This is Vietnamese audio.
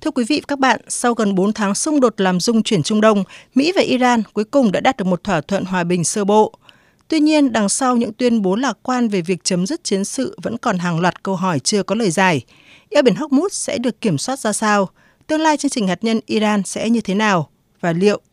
Thưa quý vị và các bạn, sau gần 4 tháng xung đột làm rung chuyển Trung Đông, Mỹ và Iran cuối cùng đã đạt được một thỏa thuận hòa bình sơ bộ. Tuy nhiên, đằng sau những tuyên bố lạc quan về việc chấm dứt chiến sự vẫn còn hàng loạt câu hỏi chưa có lời giải. Eo biển Hormuz sẽ được kiểm soát ra sao? Tương lai chương trình hạt nhân Iran sẽ như thế nào? Và liệu